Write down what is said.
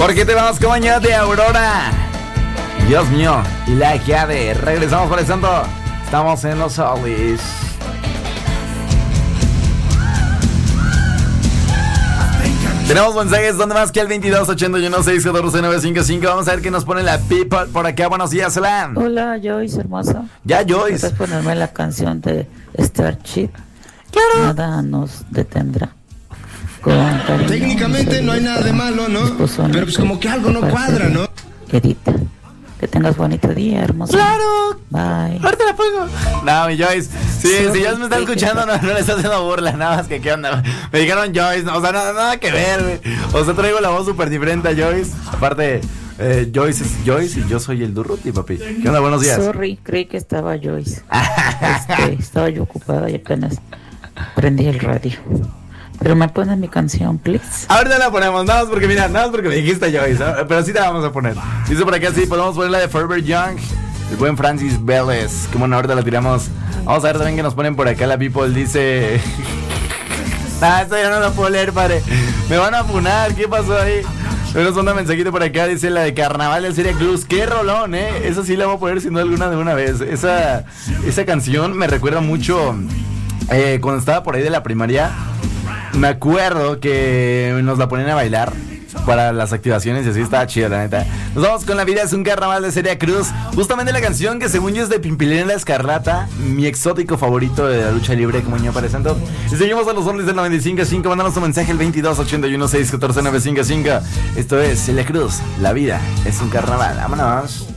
¿Por qué te vamos con Mañana de Aurora? Dios mío, y la llave. Regresamos por el santo. Estamos en Los Solis. Tenemos mensajes, ¿dónde más que el 2281-614-955? Vamos a ver qué nos pone la people por acá. Buenos días, hola. Hola, Joyce, hermosa. Ya, Joyce. ¿Puedes ponerme la canción de Starship? Claro. Nada nos detendrá. Cariño, técnicamente no hay nada de malo, ¿no? Pero pues como que algo no cuadra, ¿no? Querida, que tengas bonito día, hermosa. Claro. Bye. Ahorita la pongo. No, mi Joyce. Sí, si Joyce me está escuchando, no le está haciendo burla. Nada más que qué onda. Me dijeron Joyce, no, o sea, nada que ver, güey. O sea, traigo la voz súper diferente a Joyce. Aparte, Joyce es Joyce y yo soy el Durruti, papi. ¿Qué onda? Buenos días. Sorry, creí que estaba Joyce. Estaba yo ocupada y apenas prendí el radio. Pero me ponen mi canción, please. Ahorita la ponemos, nada más porque mira, nada más porque me dijiste Joyce, ¿no? Pero sí te la vamos a poner. Dice por acá, sí, podemos poner la de Forever Young, el buen Francis Vélez. Que bueno, ahorita la tiramos. Vamos a ver también que nos ponen por acá la people. Dice... esto ya no lo puedo leer, padre. Me van a funar, ¿qué pasó ahí? Pero nos manda un mensajito por acá, dice la de Carnaval de Serie Cruz. Qué rolón, esa sí la voy a poner sin duda alguna de una vez. Esa canción me recuerda mucho cuando estaba por ahí de la primaria. Me acuerdo que nos la ponían a bailar para las activaciones y así estaba chido, la neta. Nos vamos con La Vida es un Carnaval de Celia Cruz. Justamente la canción que según yo es de Pimpilín la Escarlata, mi exótico favorito de la lucha libre, como yo presento. Y seguimos a los Solis del 95.5. Mándanos tu mensaje el 2281-614-955. Esto es Celia Cruz, La Vida es un Carnaval. Vámonos.